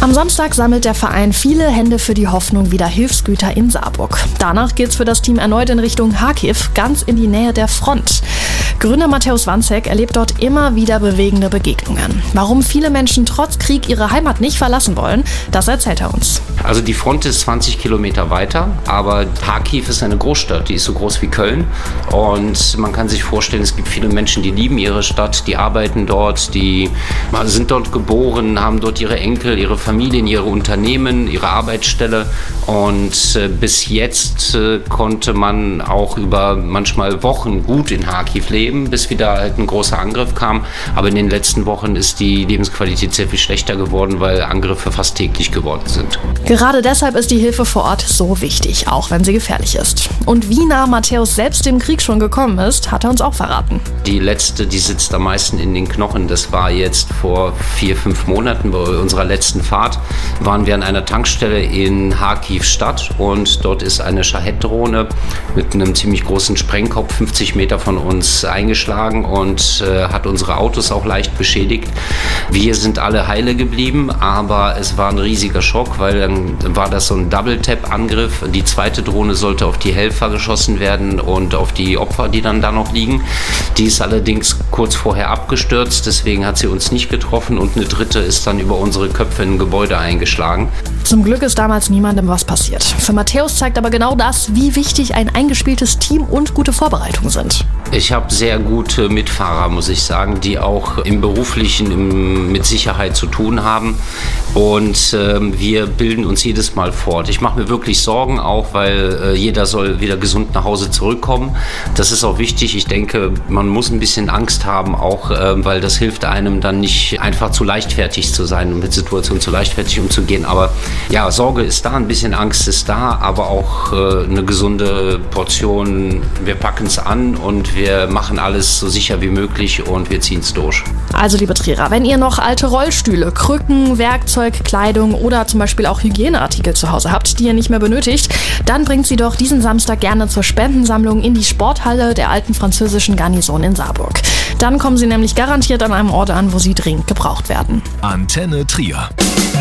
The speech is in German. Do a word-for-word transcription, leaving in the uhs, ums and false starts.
Am Samstag sammelt der Verein viele Hände für die Hoffnung wieder Hilfsgüter in Saarburg. Danach geht's für das Team erneut in Richtung Kharkiv, ganz in die Nähe der Front. Gründer Matthäus Wanzek erlebt dort immer wieder bewegende Begegnungen. Warum viele Menschen trotz Krieg ihre Heimat nicht verlassen wollen, das erzählt er uns. Also die Front ist zwanzig Kilometer weiter, aber Kharkiv ist eine Großstadt, die ist so groß wie Köln. Und man kann sich vorstellen, es gibt viele Menschen, die lieben ihre Stadt, die arbeiten dort, die sind dort geboren, haben dort ihre Enkel, ihre Familien, ihre Unternehmen, ihre Arbeitsstelle. Und äh, bis jetzt äh, konnte man auch über manchmal Wochen gut in Kharkiv leben, bis wieder halt ein großer Angriff kam. Aber in den letzten Wochen ist die Lebensqualität sehr viel schlechter geworden, weil Angriffe fast täglich geworden sind. Gerade deshalb ist die Hilfe vor Ort so wichtig, auch wenn sie gefährlich ist. Und wie nah Matthäus selbst dem Krieg schon gekommen ist, hat er uns auch verraten. Die letzte, die sitzt am meisten in den Knochen. Das war jetzt vor vier, fünf Monaten bei unserer letzten Fahrt. Waren wir an einer Tankstelle in Kharkiv Stadt und dort ist eine Shahed-Drohne mit einem ziemlich großen Sprengkopf fünfzig Meter von uns eingeschlagen und äh, hat unsere Autos auch leicht beschädigt. Wir sind alle heile geblieben, aber es war ein riesiger Schock, weil dann war das so ein Double-Tap-Angriff. Die zweite Drohne sollte auf die Helfer geschossen werden und auf die Opfer, die dann da noch liegen. Die ist allerdings kurz vorher abgestürzt, deswegen hat sie uns nicht getroffen und eine dritte ist dann über unsere Köpfe in ein Gebäude eingeschlagen. Zum Glück ist damals niemandem was passiert. Für Matthäus zeigt aber genau das, wie wichtig ein eingespieltes Team und gute Vorbereitungen sind. Ich habe sehr gute Mitfahrer, muss ich sagen, die auch im Beruflichen im, mit Sicherheit zu tun haben. Und äh, wir bilden uns jedes Mal fort. Ich mache mir wirklich Sorgen auch, weil äh, jeder soll wieder gesund nach Hause zurückkommen. Das ist auch wichtig. Ich denke, man muss ein bisschen Angst haben, auch äh, weil das hilft einem dann nicht einfach zu leichtfertig zu sein und mit Situationen zu leichtfertig umzugehen. Aber ja, Sorge ist da, ein bisschen Angst ist da, aber auch äh, eine gesunde Portion. Wir packen es an und wir Wir machen alles so sicher wie möglich und wir ziehen es durch. Also liebe Trierer, wenn ihr noch alte Rollstühle, Krücken, Werkzeug, Kleidung oder zum Beispiel auch Hygieneartikel zu Hause habt, die ihr nicht mehr benötigt, dann bringt sie doch diesen Samstag gerne zur Spendensammlung in die Sporthalle der alten französischen Garnison in Saarburg. Dann kommen sie nämlich garantiert an einem Ort an, wo sie dringend gebraucht werden. Antenne Trier.